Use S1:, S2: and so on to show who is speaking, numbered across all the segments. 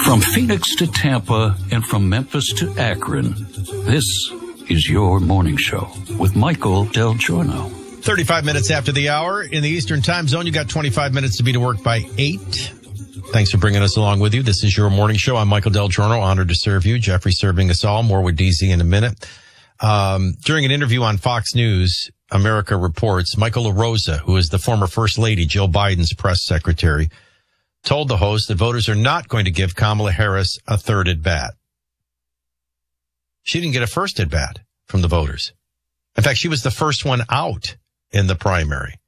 S1: From Phoenix to Tampa and from Memphis to Akron, this is your morning show with Michael Del Giorno.
S2: 35 minutes after the hour in the Eastern Time Zone. You got 25 minutes to be to work by 8. Thanks for bringing us along with you. This is your morning show. I'm Michael Del Giorno, honored to serve you. Jeffrey serving us all. More with DZ in a minute. During an interview on Fox News, America Reports, Michael LaRosa, who is the former First Lady, Jill Biden's press secretary, told the host that voters are not going to give Kamala Harris a third at bat. She didn't get a first at bat from the voters. In fact, she was the first one out in the primary.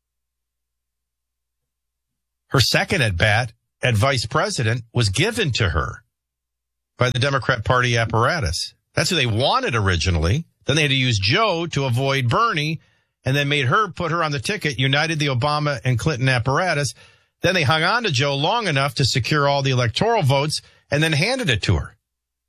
S2: Her second at bat at vice president was given to her by the Democrat Party apparatus. That's who they wanted originally. Then they had to use Joe to avoid Bernie, and then made her put her on the ticket, united the Obama and Clinton apparatus. Then they hung on to Joe long enough to secure all the electoral votes and then handed it to her.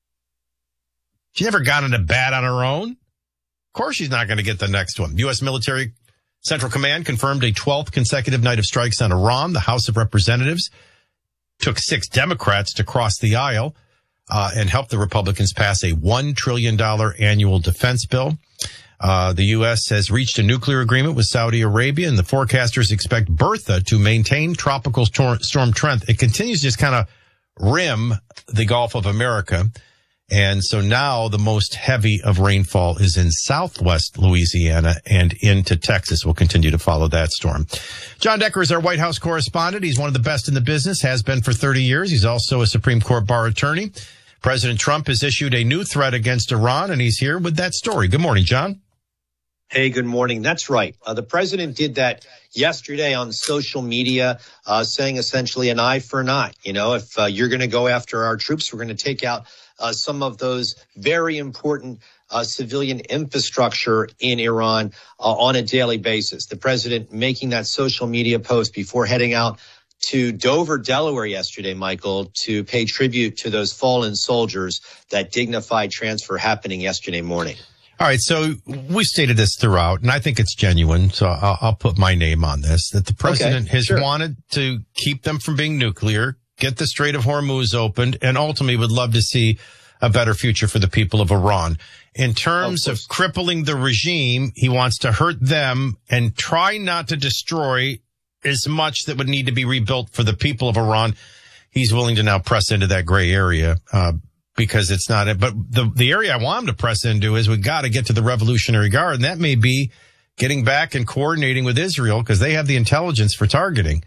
S2: She never got in a bat on her own. Of course she's not going to get the next one. U.S. Military Central Command confirmed a 12th consecutive night of strikes on Iran. The House of Representatives took 6 Democrats to cross the aisle and help the Republicans pass a $1 trillion annual defense bill. The U.S. has reached a nuclear agreement with Saudi Arabia, and the forecasters expect Bertha to maintain tropical storm strength. It continues to just kind of rim the Gulf of America. And so now the most heavy of rainfall is in southwest Louisiana and into Texas. We'll continue to follow that storm. John Decker is our White House correspondent. He's one of the best in the business, has been for 30 years. He's also a Supreme Court bar attorney. President Trump has issued a new threat against Iran, and he's here with that story. Good morning, John.
S3: Hey, good morning. That's right. The president did that yesterday on social media, saying essentially an eye for an eye. You know, if you're going to go after our troops, we're going to take out some of those very important civilian infrastructure in Iran on a daily basis. The president making that social media post before heading out to Dover, Delaware yesterday, Michael, to pay tribute to those fallen soldiers, that dignified transfer happening yesterday morning.
S2: All right, so we stated this throughout, and I think it's genuine, so I'll put my name on this, that the president has wanted to keep them from being nuclear, get the Strait of Hormuz opened, and ultimately would love to see a better future for the people of Iran. In terms of crippling the regime, he wants to hurt them and try not to destroy as much that would need to be rebuilt for the people of Iran. He's willing to now press into that gray area, because it's not it. But the area I want him to press into is we got to get to the Revolutionary Guard. And that may be getting back and coordinating with Israel because they have the intelligence for targeting.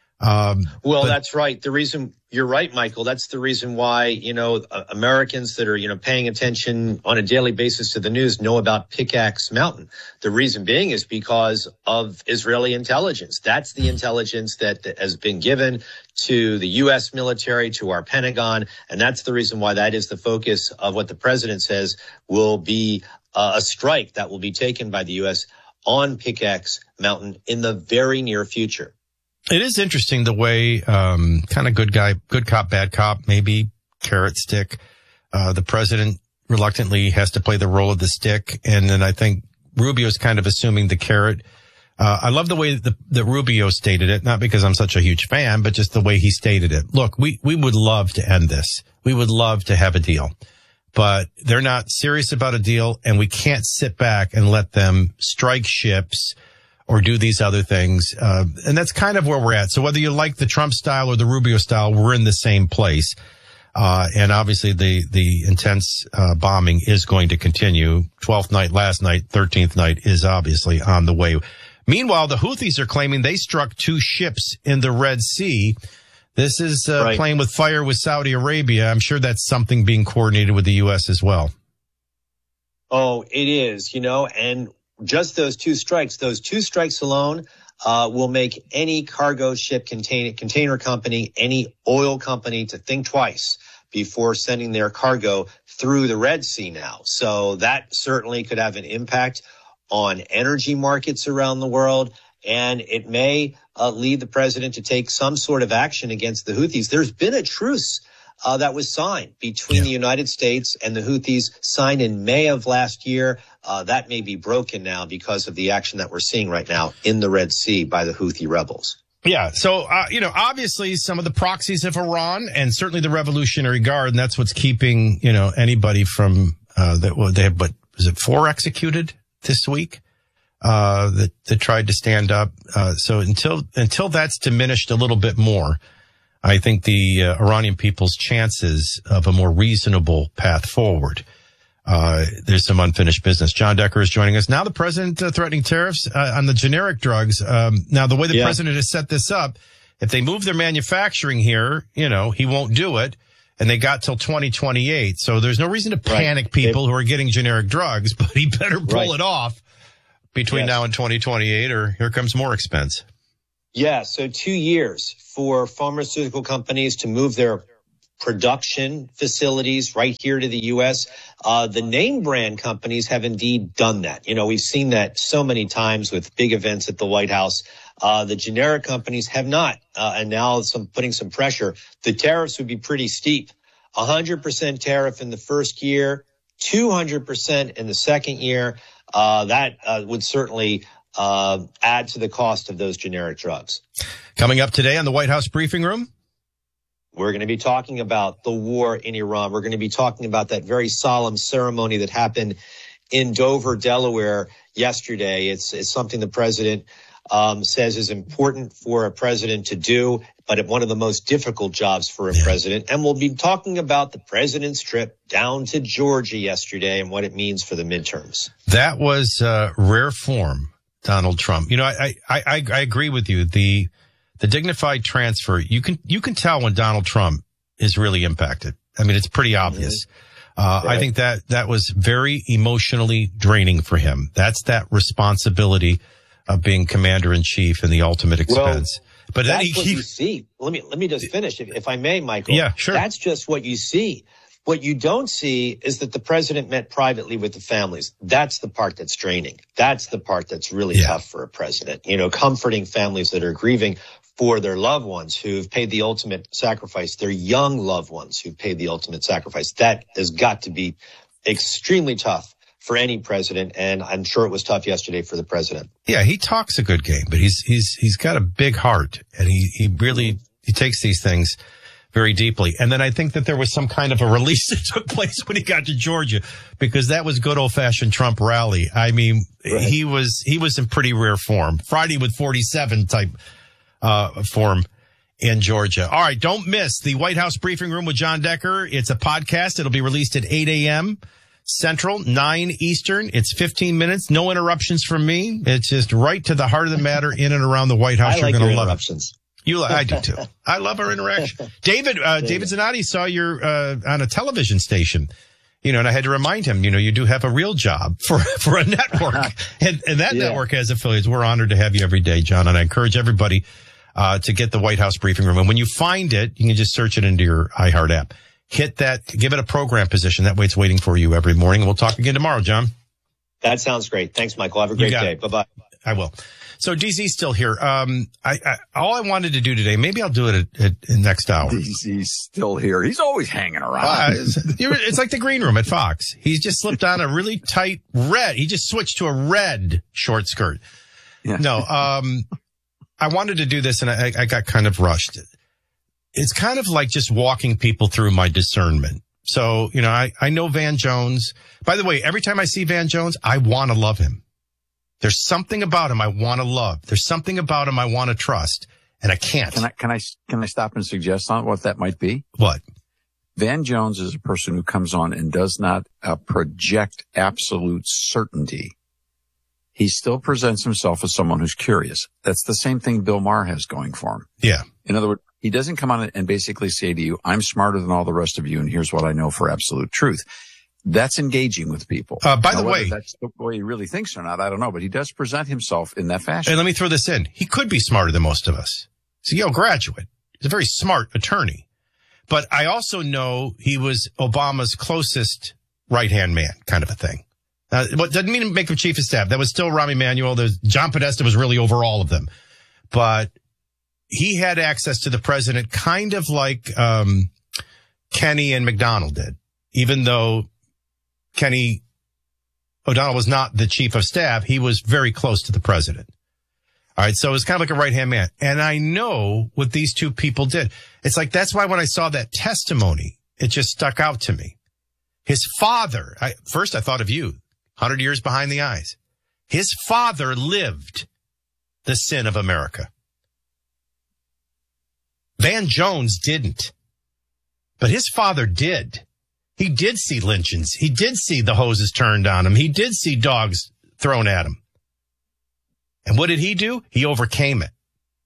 S3: That's right. The reason you're right, Michael, that's the reason why, Americans that are, paying attention on a daily basis to the news know about Pickaxe Mountain. The reason being is because of Israeli intelligence. That's the intelligence that has been given to the U.S. military, to our Pentagon. And that's the reason why that is the focus of what the president says will be a strike that will be taken by the U.S. on Pickaxe Mountain in the very near future.
S2: It is interesting the way, kind of good guy, good cop, bad cop, maybe carrot stick. The president reluctantly has to play the role of the stick. And then I think Rubio's kind of assuming the carrot. I love the way that Rubio stated it, not because I'm such a huge fan, but just the way he stated it. Look, we would love to end this. We would love to have a deal, but they're not serious about a deal, and we can't sit back and let them strike ships or do these other things. And that's kind of where we're at. So whether you like the Trump style or the Rubio style, we're in the same place. And obviously the intense bombing is going to continue. 12th night last night, 13th night is obviously on the way. Meanwhile, the Houthis are claiming they struck 2 ships in the Red Sea. This is playing with fire with Saudi Arabia. I'm sure that's something being coordinated with the U.S. as well.
S3: Oh, it is, and just those two strikes alone will make any cargo ship, container company, any oil company to think twice before sending their cargo through the Red Sea now. So that certainly could have an impact on energy markets around the world, and it may lead the president to take some sort of action against the Houthis. There's been a truce that was signed between the United States and the Houthis, signed in May of last year. That may be broken now because of the action that we're seeing right now in the Red Sea by the Houthi rebels.
S2: Yeah. So, obviously some of the proxies of Iran and certainly the Revolutionary Guard, and that's what's keeping, anybody from, they have, was it 4 executed this week? That tried to stand up. So until that's diminished a little bit more, I think the Iranian people's chances of a more reasonable path forward. There's some unfinished business. John Decker is joining us now. The president threatening tariffs on the generic drugs. Now, the way the president has set this up, if they move their manufacturing here, he won't do it. And they got till 2028. So there's no reason to panic people who are getting generic drugs, but he better pull it off between now and 2028, or here comes more expense.
S3: Yeah. So 2 years for pharmaceutical companies to move their production facilities right here to the U.S. The name brand companies have indeed done that. We've seen that so many times with big events at the White House. The generic companies have not. And now putting some pressure. The tariffs would be pretty steep. 100% tariff in the first year, 200% in the second year. That would certainly add to the cost of those generic drugs.
S2: Coming up today on the White House Briefing Room,
S3: we're going to be talking about the war in Iran. We're going to be talking about that very solemn ceremony that happened in Dover, Delaware yesterday. It's something the president says is important for a president to do, but one of the most difficult jobs for a president. And we'll be talking about the president's trip down to Georgia yesterday and what it means for the midterms.
S2: That was rare form, Donald Trump. I agree with you. The dignified transfer, you can tell when Donald Trump is really impacted. I mean, it's pretty obvious. Mm-hmm. I think that was very emotionally draining for him. That's that responsibility of being commander in chief and the ultimate expense. But
S3: that's what you see. Let me just finish, if I may, Michael.
S2: Yeah, sure.
S3: That's just what you see. What you don't see is that the president met privately with the families. That's the part that's draining. That's the part that's really tough for a president. Comforting families that are grieving for their loved ones who've paid the ultimate sacrifice, their young loved ones who've paid the ultimate sacrifice. That has got to be extremely tough for any president, and I'm sure it was tough yesterday for the president. Yeah,
S2: he talks a good game, but he's got a big heart, and he really takes these things very deeply. And then I think that there was some kind of a release that took place when he got to Georgia, because that was good old-fashioned Trump rally. I mean, he was in pretty rare form. Friday with 47 type form in Georgia. All right, don't miss the White House Briefing Room with John Decker. It's a podcast. It'll be released at 8 a.m. Central, 9 Eastern. It's 15 minutes. No interruptions from me. It's just right to the heart of the matter in and around the White House.
S3: You're going to love interruptions.
S2: I do too. I love our interaction. David Zanotti saw you're on a television station, and I had to remind him, you do have a real job for a network, and that network has affiliates. We're honored to have you every day, John, and I encourage everybody to get the White House Briefing Room. And when you find it, you can just search it into your iHeart app. Hit that, give it a program position. That way it's waiting for you every morning. And we'll talk again tomorrow, John.
S3: That sounds great. Thanks, Michael. Have a great day. Bye-bye.
S2: I will. So DZ's still here. All I wanted to do today, maybe I'll do it at next hour.
S4: DZ's still here. He's always hanging around.
S2: It's like the green room at Fox. He's just slipped on a really tight red. He just switched to a red short skirt. Yeah. No, I wanted to do this and I got kind of rushed. It's kind of like just walking people through my discernment. So, I know Van Jones. By the way, every time I see Van Jones, I want to love him. There's something about him I want to love. There's something about him I want to trust, and I can't.
S4: Can I stop and suggest on what that might be?
S2: What?
S4: Van Jones is a person who comes on and does not project absolute certainty. He still presents himself as someone who's curious. That's the same thing Bill Maher has going for him.
S2: Yeah.
S4: In other words, he doesn't come on and basically say to you, I'm smarter than all the rest of you, and here's what I know for absolute truth. That's engaging with people.
S2: By the way,
S4: that's the way he really thinks or not, I don't know, but he does present himself in that fashion.
S2: And let me throw this in. He could be smarter than most of us. He's a Yale graduate. He's a very smart attorney. But I also know he was Obama's closest right-hand man, kind of a thing. What doesn't mean to make him chief of staff. That was still Rahm Emanuel. John Podesta was really over all of them. But he had access to the president kind of like Kenny and McDonnell did, even though Kenny O'Donnell was not the chief of staff. He was very close to the president. All right. So it was kind of like a right-hand man. And I know what these two people did. It's like, that's why when I saw that testimony, it just stuck out to me. His father, first I thought of you, 100 years behind the eyes. His father lived the sin of America. Van Jones didn't, but his father did. He did see lynchings. He did see the hoses turned on him. He did see dogs thrown at him. And what did he do? He overcame it.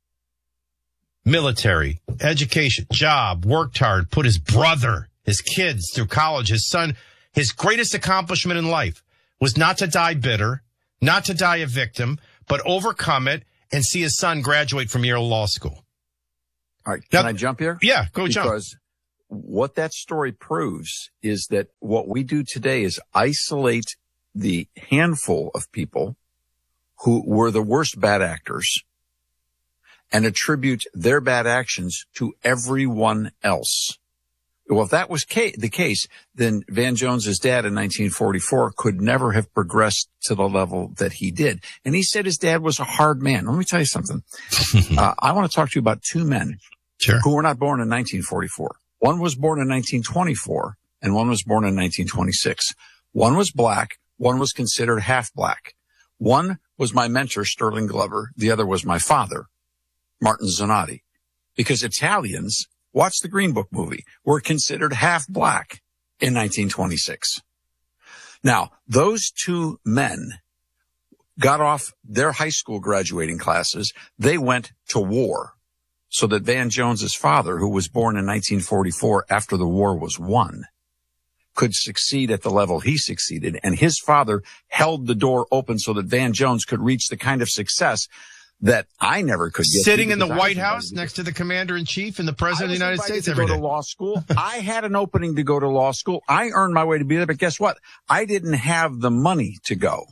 S2: Military, education, job, worked hard, put his brother, his kids through college, his son. His greatest accomplishment in life was not to die bitter, not to die a victim, but overcome it and see his son graduate from Yale Law School.
S4: All right. Can I jump here?
S2: Yeah, go jump.
S4: Because what that story proves is that what we do today is isolate the handful of people who were the worst bad actors and attribute their bad actions to everyone else. Well, if that was the case, then Van Jones's dad in 1944 could never have progressed to the level that he did. And he said his dad was a hard man. Let me tell you something. I want to talk to you about two men who were not born in 1944. One was born in 1924 and one was born in 1926. One was black. One was considered half black. One was my mentor, Sterling Glover. The other was my father, Martin Zanotti, because Italians, watch the Green Book movie, were considered half black in 1926. Now, those two men got off their high school graduating classes. They went to war so that Van Jones's father, who was born in 1944 after the war was won, could succeed at the level he succeeded. And his father held the door open so that Van Jones could reach the kind of success that I never could get.
S2: Sitting in the White House next to the commander-in-chief and the president of the United States every day.
S4: I was invited to go to law school. I had an opening to go to law school. I earned my way to be there, but guess what? I didn't have the money to go.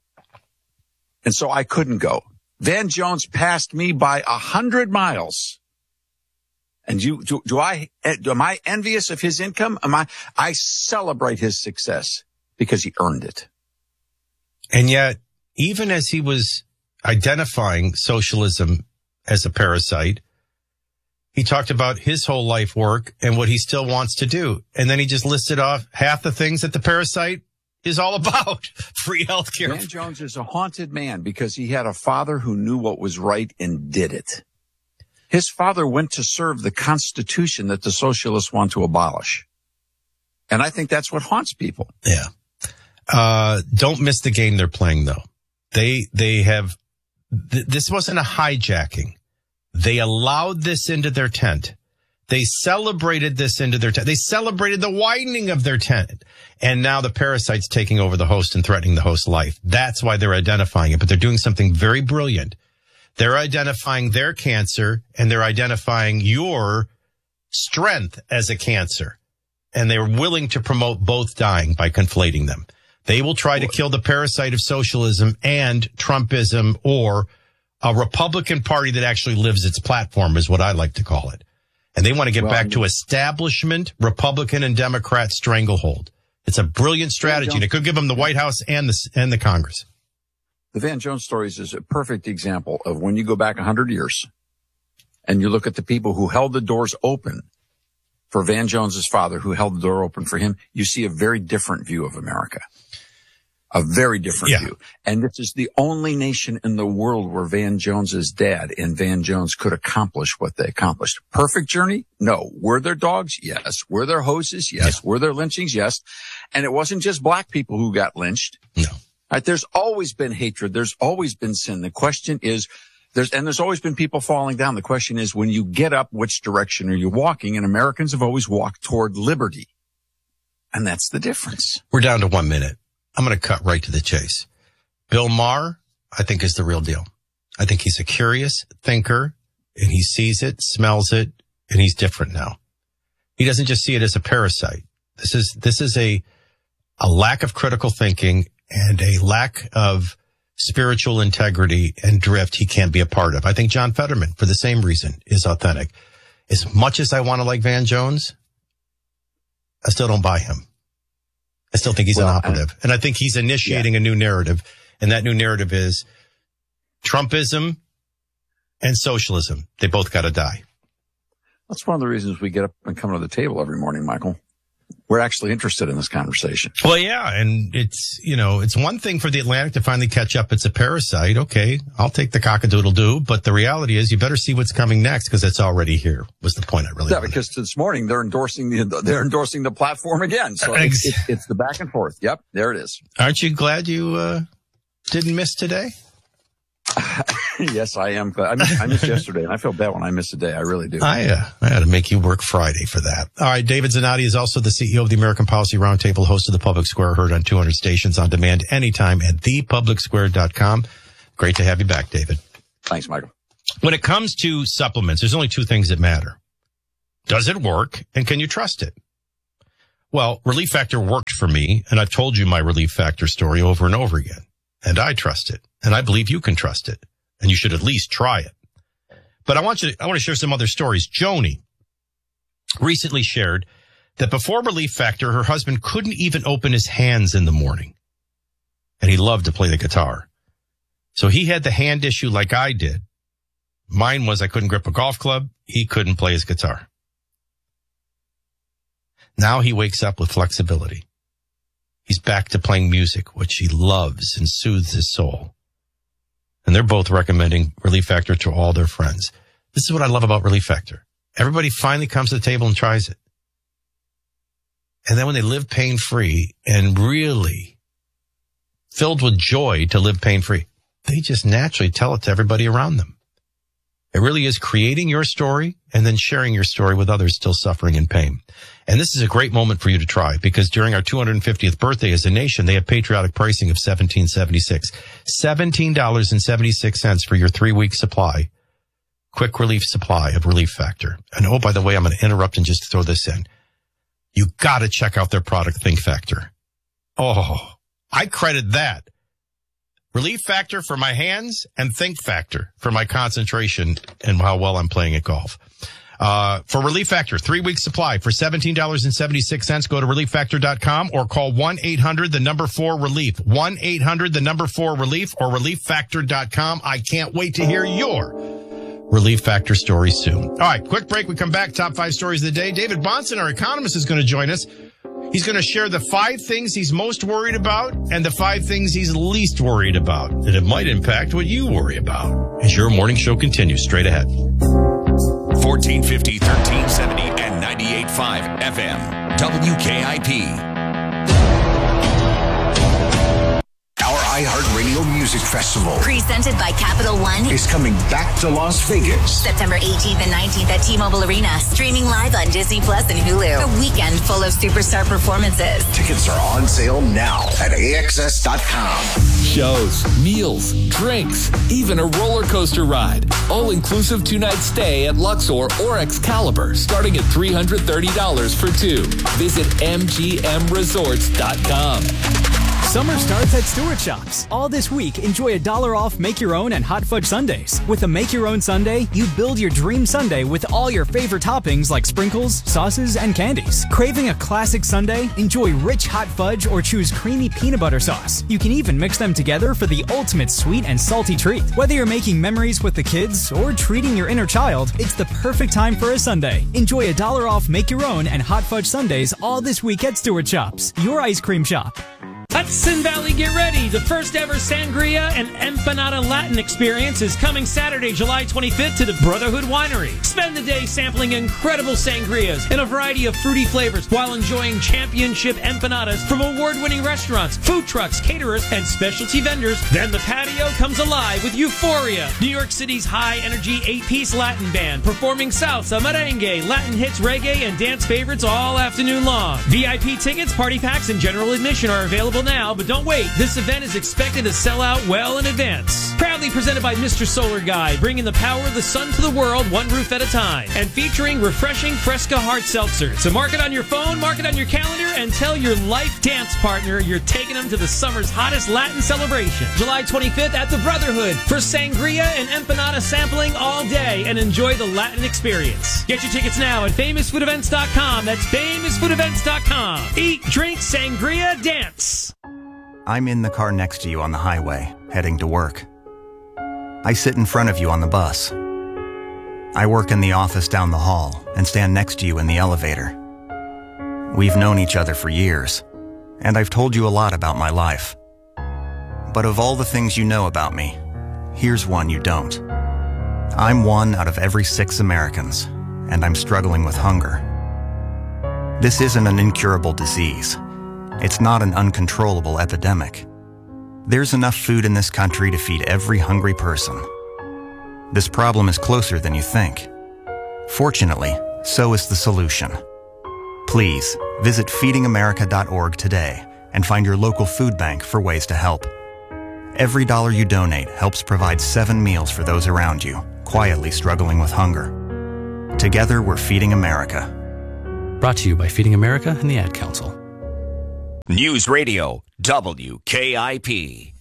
S4: And so I couldn't go. Van Jones passed me by 100 miles. And am I envious of his income? I celebrate his success because he earned it.
S2: And yet, even as he was identifying socialism as a parasite, he talked about his whole life work and what he still wants to do. And then he just listed off half the things that the parasite is all about. Free healthcare.
S4: Van Jones is a haunted man because he had a father who knew what was right and did it. His father went to serve the Constitution that the socialists want to abolish. And I think that's what haunts people.
S2: Yeah. Don't miss the game they're playing, though. They have, this wasn't a hijacking. They allowed this into their tent. They celebrated this into their tent. They celebrated the widening of their tent. And now the parasite's taking over the host and threatening the host's life. That's why they're identifying it. But they're doing something very brilliant. They're identifying their cancer and they're identifying your strength as a cancer. And they're willing to promote both dying by conflating them. They will try to kill the parasite of socialism and Trumpism, or a Republican Party that actually lives its platform is what I like to call it. And they want to get back to establishment Republican and Democrat stranglehold. It's a brilliant strategy, and it could give them the White House and the Congress.
S4: The Van Jones stories is a perfect example of when you go back 100 years and you look at the people who held the doors open for Van Jones's father, who held the door open for him, you see a very different view of America. A very different view. And this is the only nation in the world where Van Jones's dad and Van Jones could accomplish what they accomplished. Perfect journey? No. Were there dogs? Yes. Were there hoses? Yes. Yeah. Were there lynchings? Yes. And it wasn't just black people who got lynched.
S2: No.
S4: Right? There's always been hatred. There's always been sin. The question is, there's always been people falling down. The question is, when you get up, which direction are you walking? And Americans have always walked toward liberty. And that's the difference.
S2: We're down to 1 minute. I'm going to cut right to the chase. Bill Maher, I think, is the real deal. I think he's a curious thinker, and he sees it, smells it, and he's different now. He doesn't just see it as a parasite. This is a lack of critical thinking and a lack of spiritual integrity and drift he can't be a part of. I think John Fetterman, for the same reason, is authentic. As much as I want to like Van Jones, I still don't buy him. I still think he's an operative. And I think he's initiating a new narrative. And that new narrative is Trumpism and socialism. They both got to die.
S4: That's one of the reasons we get up and come to the table every morning, Michael. We're actually interested in this conversation.
S2: Well, yeah, and it's one thing for the Atlantic to finally catch up. It's a parasite. Okay, I'll take the cock-a-doodle-doo, but the reality is you better see what's coming next because it's already here, was the point I really wanted.
S4: Because this morning they're endorsing the platform again. So it's the back and forth. Yep, there it is.
S2: Aren't you glad you didn't miss today?
S4: Yes, I am. I missed yesterday, and I feel bad when I miss a day. I really do.
S2: I had to make you work Friday for that. All right, David Zanotti is also the CEO of the American Policy Roundtable, host of The Public Square, heard on 200 stations on demand anytime at thepublicsquare.com. Great to have you back, David.
S4: Thanks, Michael.
S2: When it comes to supplements, there's only two things that matter. Does it work, and can you trust it? Well, Relief Factor worked for me, and I've told you my Relief Factor story over and over again. And I trust it. And I believe you can trust it. And you should at least try it. But I want to share some other stories. Joni recently shared that before Relief Factor, her husband couldn't even open his hands in the morning. And he loved to play the guitar. So he had the hand issue like I did. Mine was I couldn't grip a golf club. He couldn't play his guitar. Now he wakes up with flexibility. He's back to playing music, which he loves and soothes his soul. And they're both recommending Relief Factor to all their friends. This is what I love about Relief Factor. Everybody finally comes to the table and tries it. And then when they live pain-free and really filled with joy to live pain-free, they just naturally tell it to everybody around them. It really is creating your story and then sharing your story with others still suffering in pain. And this is a great moment for you to try because during our 250th birthday as a nation, they have patriotic pricing of $17.76. $17.76 for your 3-week supply. Quick relief supply of Relief Factor. And oh, by the way, I'm going to interrupt and just throw this in. You got to check out their product, Think Factor. Oh, I credit that. Relief Factor for my hands and Think Factor for my concentration and how well I'm playing at golf. For Relief Factor, 3-week supply for $17.76. Go to relieffactor.com or call 1-800-4-RELIEF. 1-800-4-RELIEF or relieffactor.com. I can't wait to hear your Relief Factor story soon. All right, quick break. We come back. Top 5 stories of the day. David Bahnsen, our economist, is going to join us. He's going to share the 5 things he's most worried about and the 5 things he's least worried about. And it might impact what you worry about as your morning show continues straight ahead.
S5: 1450, 1370, and 98.5 FM. WKIP. Our iHeartRadio Music Festival,
S6: presented by Capital One,
S5: is coming back to Las Vegas.
S6: September 18th and 19th at T-Mobile Arena. Streaming live on Disney Plus and Hulu. A weekend full of superstar performances.
S5: Tickets are on sale now at AXS.com.
S7: Shows, meals, drinks, even a roller coaster ride. All-inclusive 2-night stay at Luxor or Excalibur, starting at $330 for 2. Visit MGMResorts.com.
S8: Summer starts at Stewart Shops. All this week, enjoy $1 off Make Your Own and Hot Fudge Sundaes. With a Make Your Own Sundae, you build your dream sundae with all your favorite toppings like sprinkles, sauces, and candies. Craving a classic sundae? Enjoy rich hot fudge or choose creamy peanut butter sauce. You can even mix them together for the ultimate sweet and salty treat. Whether you're making memories with the kids or treating your inner child, it's the perfect time for a sundae. Enjoy $1 off Make Your Own and Hot Fudge Sundaes all this week at Stewart Shops, your ice cream shop.
S9: Hudson Valley, get ready. The first ever Sangria and Empanada Latin experience is coming Saturday, July 25th to the Brotherhood Winery. Spend the day sampling incredible sangrias in a variety of fruity flavors while enjoying championship empanadas from award-winning restaurants, food trucks, caterers, and specialty vendors. Then the patio comes alive with Euphoria, New York City's high-energy 8-piece Latin band, performing salsa, merengue, Latin hits, reggae, and dance favorites all afternoon long. VIP tickets, party packs, and general admission are available now, but don't wait. This event is expected to sell out well in advance. Proudly presented by Mr. Solar Guy, bringing the power of the sun to the world one roof at a time. And featuring refreshing Fresca Hard Seltzer. So mark it on your phone, mark it on your calendar, and tell your life dance partner you're taking them to the summer's hottest Latin celebration. July 25th at the Brotherhood for sangria and empanada sampling all day and enjoy the Latin experience. Get your tickets now at famousfoodevents.com. That's famousfoodevents.com. Eat, drink, sangria, dance.
S10: I'm in the car next to you on the highway, heading to work. I sit in front of you on the bus, I work in the office down the hall and stand next to you in the elevator. We've known each other for years, and I've told you a lot about my life. But of all the things you know about me, here's one you don't. I'm 1 out of every 6 Americans, and I'm struggling with hunger. This isn't an incurable disease. It's not an uncontrollable epidemic. There's enough food in this country to feed every hungry person. This problem is closer than you think. Fortunately, so is the solution. Please visit feedingamerica.org today and find your local food bank for ways to help. Every dollar you donate helps provide 7 meals for those around you, quietly struggling with hunger. Together, we're Feeding America.
S11: Brought to you by Feeding America and the Ad Council.
S5: News Radio WKIP.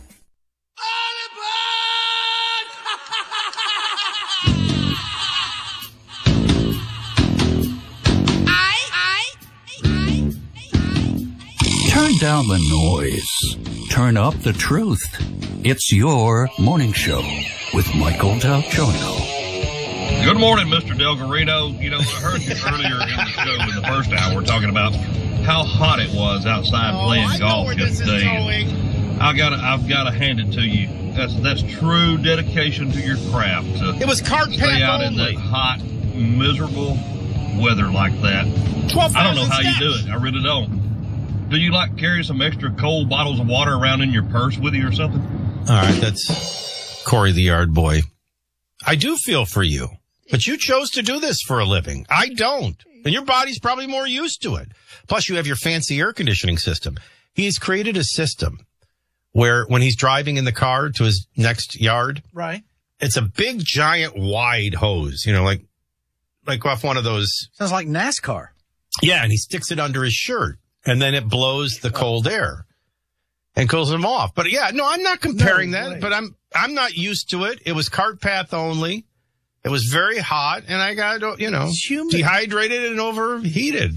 S1: Turn down the noise. Turn up the truth. It's your morning show with Michael Del Giorno.
S12: Good morning, Mr. Del Garrido. You know, I heard you earlier in the show in the first hour talking about how hot it was outside playing golf yesterday. I've got to hand it to you. That's true dedication to your craft.
S2: It was cart
S12: stay out
S2: only.
S12: in that hot, miserable weather like that. I don't know how you do it. I really don't. Do you like carry some extra cold bottles of water around in your purse with you or something?
S2: All right, that's Corey the Yard Boy. I do feel for you, but you chose to do this for a living. I don't. And your body's probably more used to it. Plus, you have your fancy air conditioning system. He's created a system where when he's driving in the car to his next yard,
S13: right,
S2: it's a big, giant, wide hose, you know, like off one of those.
S13: Sounds like NASCAR.
S2: Yeah, and he sticks it under his shirt. And then it blows the cold air and cools him off. But yeah, no, I'm not comparing that, but I'm not used to it. It was cart path only. It was very hot and I got, dehydrated and overheated.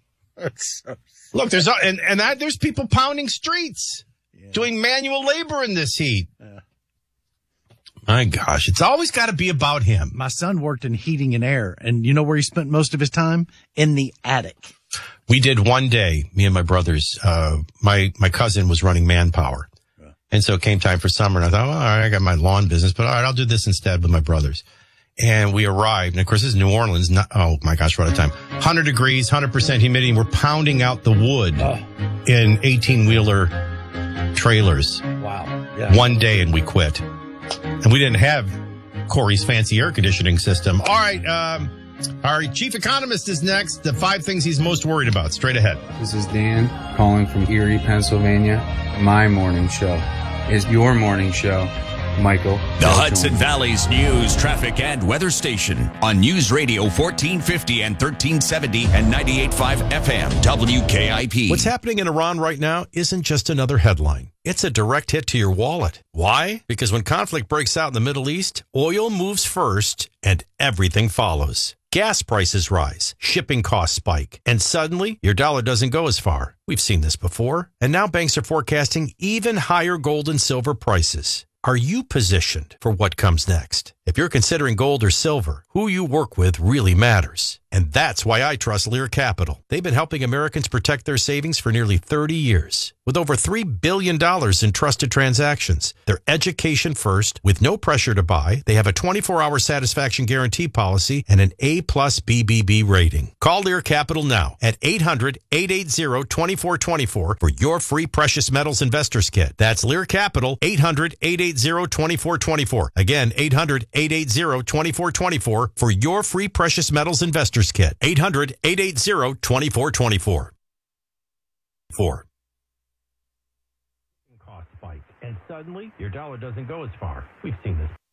S2: Look, there's people pounding streets, doing manual labor in this heat. Yeah. My gosh, it's always got to be about him.
S13: My son worked in heating and air, and you know where he spent most of his time? In the attic.
S2: We did one day, me and my brothers, my cousin was running Manpower. Yeah. And so it came time for summer and I thought, well, all right, I got my lawn business, but all right, I'll do this instead with my brothers. And we arrived, and of course this is New Orleans, oh my gosh, we're out of time. 100 degrees, 100% humidity, and we're pounding out the wood in 18-wheeler trailers.
S13: Wow. Yeah.
S2: One day and we quit. And we didn't have Corey's fancy air conditioning system. All right, our chief economist is next. The 5 things he's most worried about. Straight ahead.
S14: This is Dan calling from Erie, Pennsylvania. My morning show is your morning show, Michael.
S5: The Hudson Valley's news, traffic, and weather station on News Radio 1450 and 1370 and 98.5 FM WKIP.
S2: What's happening in Iran right now isn't just another headline. It's a direct hit to your wallet. Why? Because when conflict breaks out in the Middle East, oil moves first and everything follows. Gas prices rise, shipping costs spike, and suddenly your dollar doesn't go as far. We've seen this before, and now banks are forecasting even higher gold and silver prices. Are you positioned for what comes next? If you're considering gold or silver, who you work with really matters. And that's why I trust Lear Capital. They've been helping Americans protect their savings for nearly 30 years. With over $3 billion in trusted transactions, they're education first, with no pressure to buy. They have a 24-hour satisfaction guarantee policy and an A+ BBB rating. Call Lear Capital now at 800-880-2424 for your free precious metals investors kit. That's Lear Capital, 800-880-2424. Again, 800-880-2424 for your free precious metals investors kit. 800-880-2424. Cost spike, and suddenly your dollar doesn't go as far. We've seen this.